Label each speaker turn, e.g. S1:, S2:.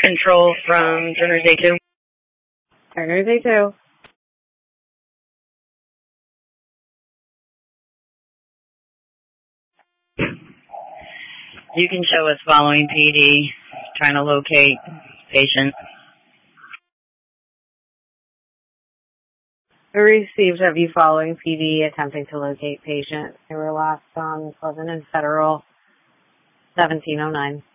S1: Control from Turner's A2.
S2: Turner's A2.
S1: You can show us following PD, trying to locate patient.
S2: We received of you following PD attempting to locate patient. They were last on Pleasant and Federal 1709.